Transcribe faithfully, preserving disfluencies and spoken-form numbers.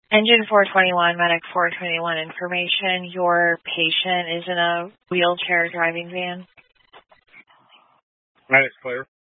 Engine four twenty-one, Medic four twenty-one information. Your patient is in a wheelchair driving van. That is clear.